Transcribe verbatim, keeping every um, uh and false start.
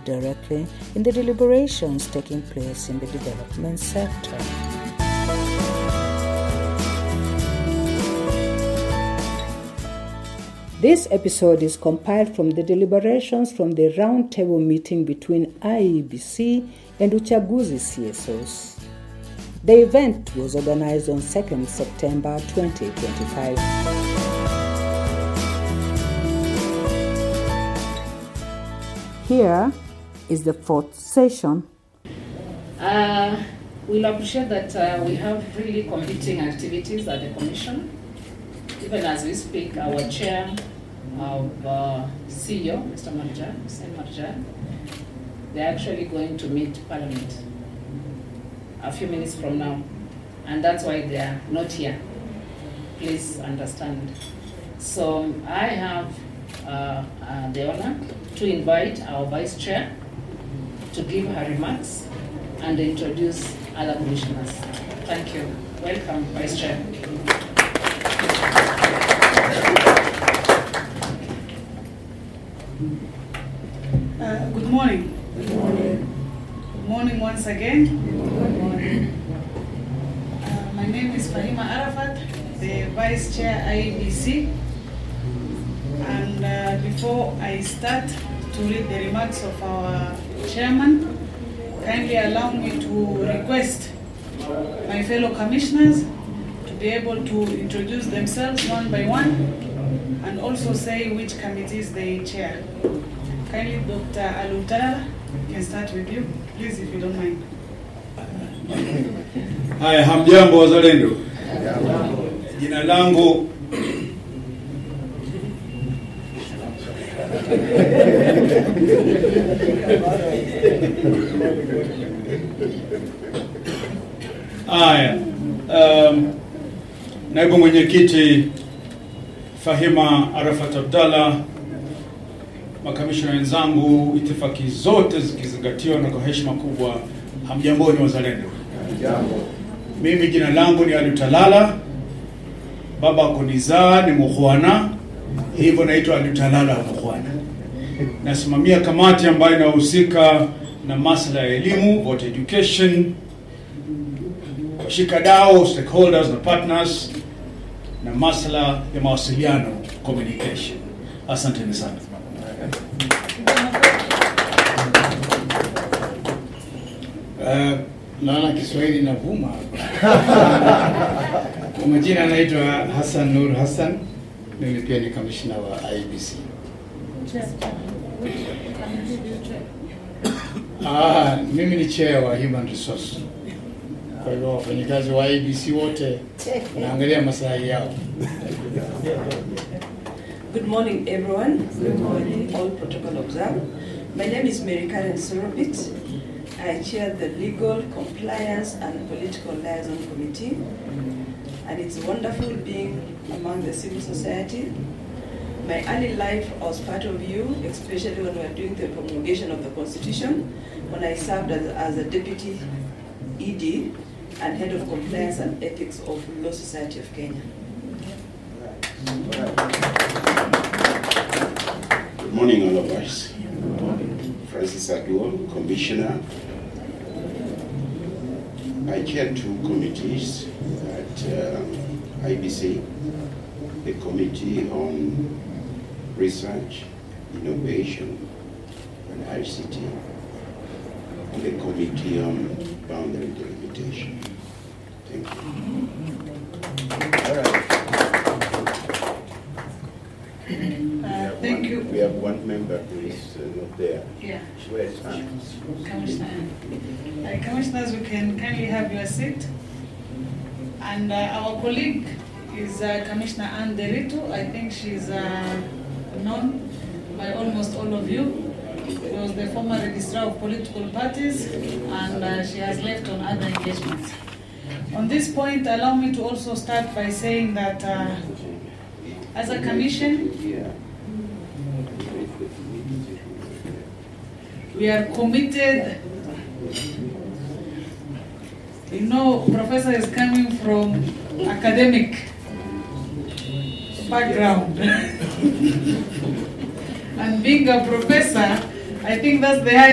directly in the deliberations taking place in the development sector. This episode is compiled from the deliberations from the roundtable meeting between I E B C and Uchaguzi C S Os. The event was organized on second September twenty twenty-five. Here is the fourth session. Uh, we'll appreciate that uh, we have really competing activities at the Commission. Even as we speak, our chair, our uh, C E O, Mister Marjan, Hussein Marjan, they're actually going to meet Parliament a few minutes from now. And that's why they are not here. Please understand. So I have uh, uh, the honor to invite our Vice Chair to give her remarks and introduce other commissioners. Thank you. Welcome, Vice Chair. Uh, good morning. Good morning. Good morning once again. Good morning. Uh, my name is Fahima Arafat, the Vice Chair I E B C. And uh, before I start to read the remarks of our chairman, kindly allow me to request my fellow commissioners to be able to introduce themselves one by one and also say which committees they chair. Kindly, Doctor Alutala, we can start with you, please, if you don't mind. Hi, hamjambo wazalendo. Jina langu Aya, um, naibu mwenyekiti Fahima Arafat Abdalla, makamishna wenzangu, itifaki zote zikizingatiwa na kwa heshima kubwa, hamjamboni wazalendo. Mimi jina langu ni Alutalala, baba kunizaa ni Mukhwana, hivyo naitwa Alutalala Mukhwana. Nasimamia kamati ambayo inahusika na masuala ya elimu, voter education, washikadau, stakeholders na partners, na masuala ya mawasiliano, communication. Asanteni sana. Uh, naona Kiswahili inavuma. Kwa majina anaitwa Hassan Nur Hassan, mimi pia ni commissioner wa I E B C. Ah, mimi ni chair wa Human Resource. Kwa hivyo wafanyikazi wa I E B C wote naangalia maslahi yao. Good morning, everyone. Good morning, all protocol observed. My name is Mary Karen Sorobit. I chair the Legal, Compliance and Political Liaison Committee. And it's wonderful being among the civil society. My early life, I was part of you, especially when we were doing the promulgation of the Constitution, when I served as, as a Deputy E D and Head of Compliance and Ethics of Law Society of Kenya. Good morning, all of us. Francis Aduo, Commissioner. I chair two committees at um, I E B C, the Committee on Research, Innovation, and I C T, and the Committee on Boundary Delimitation. Thank you. All right. Uh, thank you. We have one member who is uh, not there. Yeah. Where is Anna? Commissioner. Uh, commissioners, we can kindly have your seat. And uh, our colleague is uh, Commissioner Anne Derito. I think she's uh, known by almost all of you. She was the former registrar of political parties, and uh, she has left on other engagements. On this point, allow me to also start by saying that uh, as a commission, we are committed. You know, Professor is coming from academic background. And being a professor, I think that's the high